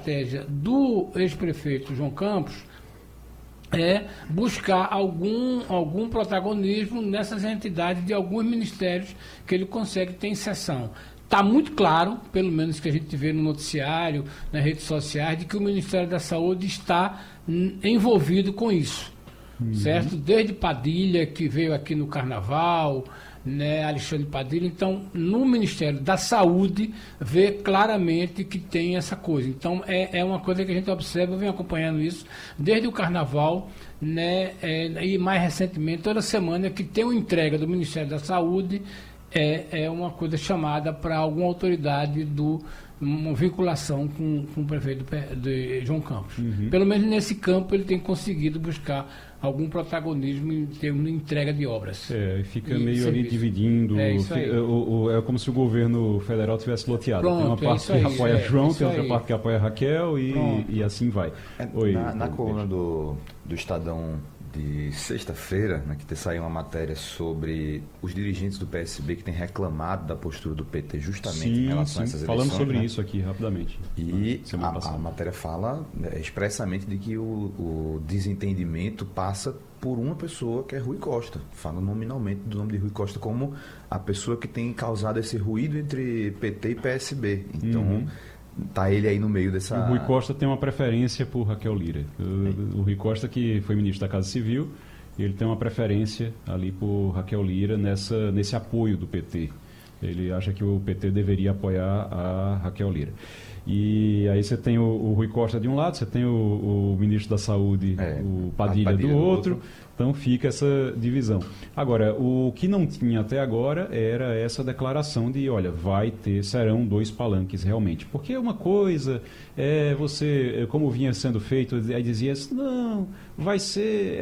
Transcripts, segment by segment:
estratégia do ex-prefeito João Campos é buscar algum protagonismo nessas entidades de alguns ministérios que ele consegue ter inserção. Está muito claro, pelo menos que a gente vê no noticiário, nas redes sociais, de que o Ministério da Saúde está envolvido com isso, certo? Desde Padilha, que veio aqui no Carnaval, né, Alexandre Padilha. Então, no Ministério da Saúde, vê claramente que tem essa coisa. Então, é uma coisa que a gente observa, eu venho acompanhando isso desde o Carnaval, né, e mais recentemente, toda semana que tem uma entrega do Ministério da Saúde, é uma coisa chamada para alguma autoridade uma vinculação com o prefeito de João Campos. Pelo menos nesse campo ele tem conseguido buscar algum protagonismo em termos de entrega de obras. Fica meio ali dividindo. É como se o governo federal tivesse loteado. Tem uma parte que apoia João, tem outra parte que apoia Raquel e assim vai. Na coluna do Estadão de sexta-feira, né, que saiu uma matéria sobre os dirigentes do PSB que têm reclamado da postura do PT justamente em relação a essas eleições. Falamos sobre isso aqui rapidamente. E a matéria fala expressamente de que o desentendimento passa por uma pessoa, que é Rui Costa. Fala nominalmente do nome de Rui Costa como a pessoa que tem causado esse ruído entre PT e PSB. Então, tá ele aí no meio dessa... O Rui Costa tem uma preferência por Raquel Lira. O Rui Costa, que foi ministro da Casa Civil, ele tem uma preferência ali por Raquel Lira nesse apoio do PT. Ele acha que o PT deveria apoiar a Raquel Lira. E aí você tem o Rui Costa de um lado, você tem o ministro da Saúde, o Padilha do outro. Então fica essa divisão. Agora, o que não tinha até agora era essa declaração de, olha, serão 2 palanques realmente. Porque uma coisa você, como vinha sendo feito, aí dizia assim, não, vai ser,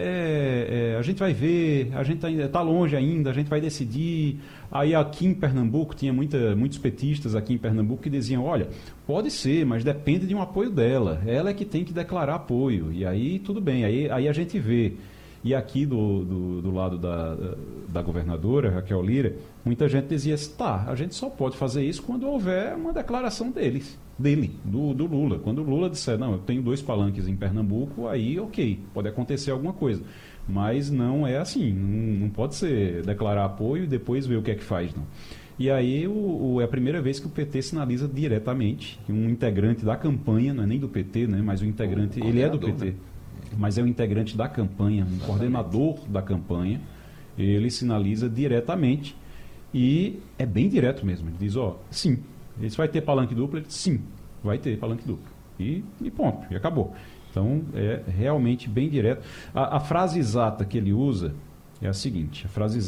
a gente vai ver, a gente está longe ainda, a gente vai decidir. Aí aqui em Pernambuco, tinha muitos petistas aqui em Pernambuco que diziam, olha, pode ser, mas depende de um apoio dela. Ela é que tem que declarar apoio. E aí tudo bem, aí a gente vê. E aqui do lado da governadora, Raquel Lira, muita gente dizia assim, a gente só pode fazer isso quando houver uma declaração do Lula. Quando o Lula disser, não, eu tenho 2 palanques em Pernambuco, aí ok, pode acontecer alguma coisa. Mas não é assim, não pode ser declarar apoio e depois ver o que é que faz, não. E aí é a primeira vez que o PT sinaliza diretamente que um integrante da campanha, não é nem do PT, né, mas o integrante, ele é do PT, né? Mas é um integrante da campanha, um coordenador da campanha, ele sinaliza diretamente e é bem direto mesmo. Ele diz, sim, isso vai ter palanque duplo? Ele diz, sim, vai ter palanque duplo. E ponto, e acabou. Então, é realmente bem direto. A frase exata que ele usa é a seguinte,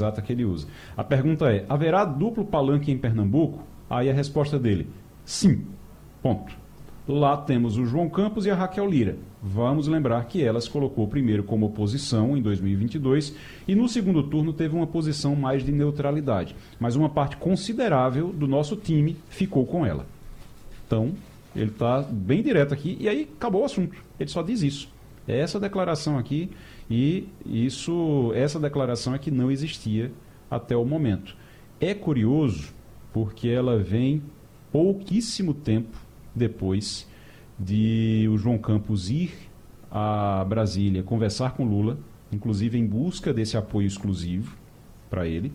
a pergunta é, haverá duplo palanque em Pernambuco? Aí a resposta dele, sim, ponto. Lá temos o João Campos e a Raquel Lira. Vamos lembrar que ela se colocou primeiro como oposição em 2022 e no segundo turno teve uma posição mais de neutralidade. Mas uma parte considerável do nosso time ficou com ela. Então, ele está bem direto aqui e aí acabou o assunto. Ele só diz isso. É essa declaração aqui e essa declaração é que não existia até o momento. É curioso porque ela vem pouquíssimo tempo depois de o João Campos ir a Brasília conversar com Lula, inclusive em busca desse apoio exclusivo para ele,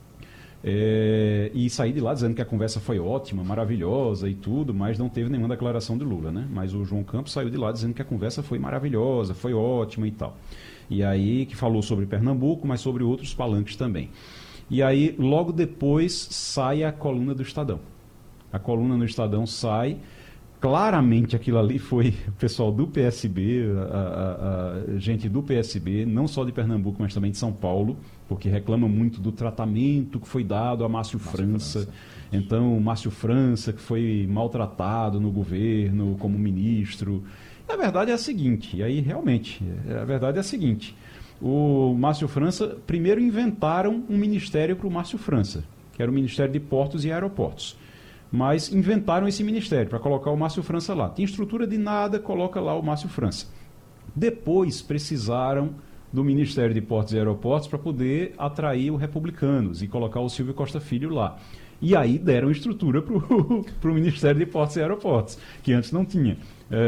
e sair de lá dizendo que a conversa foi ótima, maravilhosa e tudo, mas não teve nenhuma declaração de Lula, né? Mas o João Campos saiu de lá dizendo que a conversa foi maravilhosa, foi ótima e tal. E aí que falou sobre Pernambuco, mas sobre outros palanques também. E aí logo depois sai a coluna do Estadão. A coluna no Estadão sai. Claramente aquilo ali foi o pessoal do PSB, a gente do PSB, não só de Pernambuco, mas também de São Paulo, porque reclama muito do tratamento que foi dado a Márcio França. Então, Márcio França, que foi maltratado no governo como ministro. A verdade é a seguinte, e aí realmente, a verdade é a seguinte, o Márcio França, primeiro inventaram um ministério para o Márcio França, que era o Ministério de Portos e Aeroportos. Mas inventaram esse ministério para colocar o Márcio França lá. Tem estrutura de nada, coloca lá o Márcio França. Depois precisaram do Ministério de Portos e Aeroportos para poder atrair os republicanos e colocar o Silvio Costa Filho lá. E aí deram estrutura para o Ministério de Portos e Aeroportos, que antes não tinha.